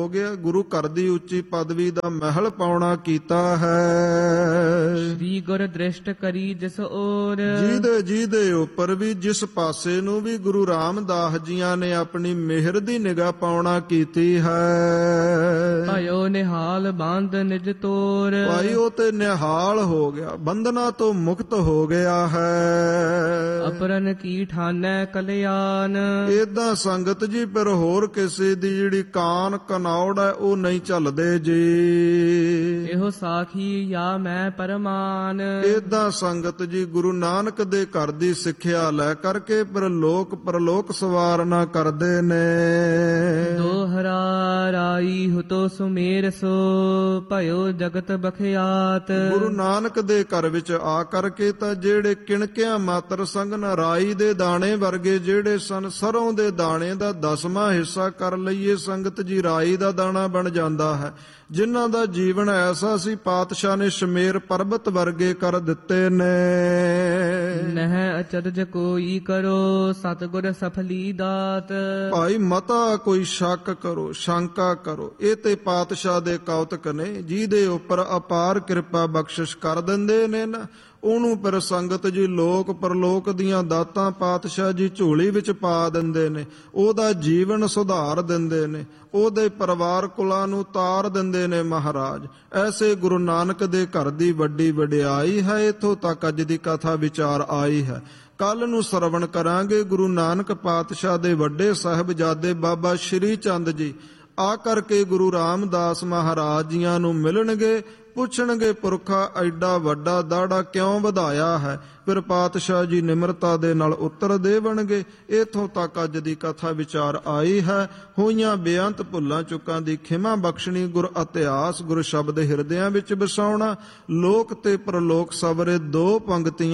ਹੋ ਗਿਆ। ਗੁਰੂ ਘਰ ਦੀ ਉੱਚੀ ਪਦਵੀ ਦਾ ਮਹਿਲ ਪਾਉਣਾ ਕੀਤਾ ਹੈ। ਸ੍ਰੀ ਗੁਰ ਦ੍ਰਿਸ਼ਟ ਕਰੀ ਜਿਸ ਔਰ ਜਿਹਦੇ ਜਿਹਦੇ ਉੱਪਰ ਵੀ ਜਿਸ ਪਾਸੇ ਨੂੰ ਵੀ ਗੁਰੂ ਰਾਮਦਾਸ ਜੀਆਂ ਨੇ ਆਪਣੀ ਮਿਹਰ ਦੀ ਨਿਗਾਹ ਪਾਉਣਾ ਕੀਤੀ ਹੈ। ਭਇਓ ਨਿਹਾਲ ਬੰਧ ਨਿਜ ਤੋਰ ਭਾਈ ਉਹ ਤੇ ਨਿਹਾਲ ਹੋ ਗਿਆ, ਬੰਧਨਾ ਤੋਂ ਮੁਕਤ ਹੋ ਗਿਆ ਹੈ। ਅਪਰਨ ਕੀ ਠਾਨੈ ਕਲਿਆਣ ਏਦਾਂ ਸੰਗਤ ਜੀ ਫਿਰ ਹੋਰ ਕਿਸੇ ਦੀ ਜਿਹੜੀ ਕਾਨ ਕਨੌੜ ਹੈ ਉਹ ਨਹੀਂ ਝੱਲਦੇ ਜੀ। ਇਹੋ ਸਾਖੀ ਜਾਂ ਮੈਂ ਪਰਮਾਨ ਏਦਾਂ ਸੰਗਤ ਜੀ ਗੁਰੂ ਨਾਨਕ ਦੇ ਘਰ ਦੀ ਸਿੱਖਿਆ ਲੈ ਕਰਕੇ ਫਿਰ ਲੋਕ ਪਰਲੋਕ ਸਵਾਰਨਾ ਕਰਦੇ ਨੇ। ਦੋਹਰਾ ਰਾਈ ਹੁਤੋ ਸੁਮੇਰ ਸੋ ਭਇਓ ਜਗਤ ਬਖਿਆਤ। ਗੁਰੂ ਨਾਨਕ ਦੇ ਘਰ ਵਿੱਚ ਆ ਕਰਕੇ ਤਾਂ ਜਿਹੜੇ ਕਿਣਕਿਆਂ ਮਾਤਰ ਸੰਗ ਰਾਈ ਦੇ ਦਾਣੇ ਵਰਗੇ ਜਿਹੜੇ ਸਨ, ਸਰੋਂ ਦੇ ਦਾਣੇ ਦਾ 10ਵਾਂ ਹਿੱਸਾ ਕਰ ਲਈਏ ਸੰਗਤ ਜੀ, ਰਾਈ ਦਾ ਦਾਣਾ ਬਣ ਜਾਂਦਾ ਹੈ। ਜਿਨ੍ਹਾਂ ਦਾ ਜੀਵਨ ਐਸਾ ਸੀ ਪਾਤਸ਼ਾਹ ਨੇ ਸ਼ਮੇਰ ਪਰਬਤ ਵਰਗੇ ਕਰ ਦਿੱਤੇ ਨੇ। ਨਹਿ ਅਚਰਜ ਕੋਈ ਕਰੋ ਸਤਿਗੁਰ ਸਫਲੀ ਦਾਤ। ਭਾਈ ਮਤਾ ਕੋਈ ਸ਼ੱਕ ਕਰੋ ਸ਼ੰਕਾ ਕਰੋ, ਇਹ ਤੇ ਪਾਤਸ਼ਾਹ ਦੇ ਕੌਤਕ ਨੇ। ਜਿਹਦੇ ਉੱਪਰ ਅਪਾਰ ਕਿਰਪਾ ਬਖਸ਼ਿਸ਼ ਕਰ ਦਿੰਦੇ ਨੇ ਨਾ, ਉਹਨੂੰ ਪਰ ਸੰਗਤ ਜੀ ਲੋਕ ਪਰਲੋਕ ਦੀਆਂ ਦਾਤਾਂ ਪਾਤਸ਼ਾਹ ਜੀ ਝੋਲੀ ਵਿੱਚ ਪਾ ਦਿੰਦੇ ਨੇ। ਉਹਦਾ ਜੀਵਨ ਸੁਧਾਰ ਦਿੰਦੇ ਨੇ, ਉਹਦੇ ਪਰਿਵਾਰ ਕੁਲਾਂ ਨੂੰ ਤਾਰ ਦਿੰਦੇ ਨੇ ਮਹਾਰਾਜ। ਐਸੇ ਗੁਰੂ ਨਾਨਕ ਦੇ ਘਰ ਦੀ ਵੱਡੀ ਵਡਿਆਈ ਹੈ। ਇੱਥੋਂ ਤੱਕ ਅੱਜ ਦੀ ਕਥਾ ਵਿਚਾਰ ਆਈ ਹੈ। ਕੱਲ ਨੂੰ ਸਰਵਣ ਕਰਾਂਗੇ ਗੁਰੂ ਨਾਨਕ ਪਾਤਸ਼ਾਹ ਦੇ ਵੱਡੇ ਸਾਹਿਬਜ਼ਾਦੇ ਬਾਬਾ ਸ਼੍ਰੀ ਚੰਦ ਜੀ ਆ ਕਰਕੇ ਗੁਰੂ ਰਾਮਦਾਸ ਮਹਾਰਾਜ ਜੀਆਂ ਨੂੰ ਮਿਲਣਗੇ, ਪੁੱਛਣਗੇ ਪੁਰਖਾ ਐਡਾ ਵੱਡਾ ਦਾੜਾ ਕਿਉਂ ਵਧਾਇਆ ਹੈ। ਫਿਰ ਪਾਤਸ਼ਾਹ ਜੀ ਨਿਮਰਤਾ ਦੇ ਨਾਲ ਉੱਤਰ ਦੇਵਣਗੇ। ਇਥੋਂ ਤੱਕ ਅੱਜ ਦੀ ਕਥਾ ਵਿਚਾਰ ਆਈ ਹੈ। ਹੋਈਆਂ ਬੇਅੰਤ ਭੁੱਲਾਂ ਚੁੱਕਾਂ ਦੀ ਖਿਮਾ ਬਖਸ਼ਣੀ, ਗੁਰ ਇਤਿਹਾਸ ਗੁਰ ਸ਼ਬਦ ਹਿਰਦਿਆਂ ਵਿੱਚ ਵਸਾਉਣਾ, ਲੋਕ ਤੇ ਪਰਲੋਕ ਸਵਰੇ 2 ਪੰਗਤੀਆਂ